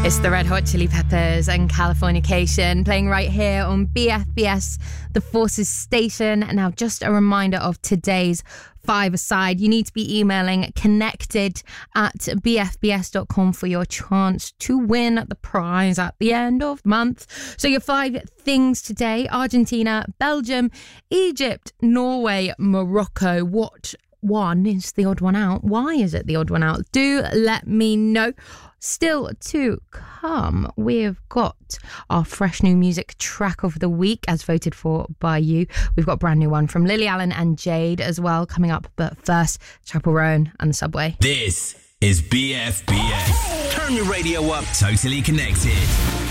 It's the Red Hot Chili Peppers and Californication playing right here on BFBS, the Forces station. Now, just a reminder of today's five-a-side. You need to be emailing connected@bfbs.com for your chance to win the prize at the end of the month. So your 5 things today: Argentina, Belgium, Egypt, Norway, Morocco. What one is the odd one out? Why is it the odd one out? Do let me know. Still to come, we've got our fresh new music track of the week as voted for by you. We've got a brand new one from Lily Allen and Jade as well coming up. But first, Chappell Roan and the Subway. This is BFBS. Turn your radio up, totally connected.